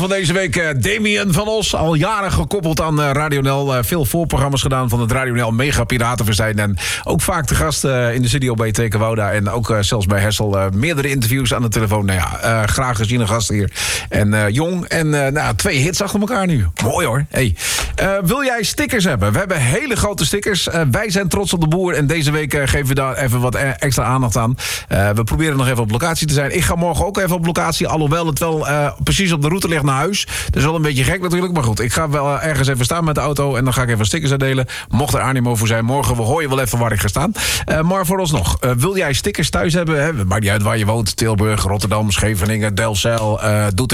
van deze week Damien van Os. Al jaren gekoppeld aan Radio NL. Veel voorprogramma's gedaan van het Radio NL Mega Piratenfestijn. En ook vaak te gast in de studio bij Teke Wouda. En ook zelfs bij Hessel meerdere interviews aan de telefoon. Nou ja, graag geziene gast hier. En jong. En 2 hits achter elkaar nu. Mooi hoor. Hey. Wil jij stickers hebben? We hebben hele grote stickers. Wij zijn trots op de boer. En deze week geven we daar even wat extra aandacht aan. We proberen nog even op locatie te zijn. Ik ga morgen ook even op locatie. Alhoewel het wel precies op de route ligt naar huis. Dat is wel een beetje gek natuurlijk. Maar goed, ik ga wel ergens even staan met de auto. En dan ga ik even stickers uitdelen. Mocht er animo voor zijn. Morgen hoor je wel even waar ik ga staan. Maar vooralsnog, wil jij stickers thuis hebben? Hè? Maakt niet uit waar je woont. Tilburg, Rotterdam, Scheveningen, Delfzijl, Doetinchem.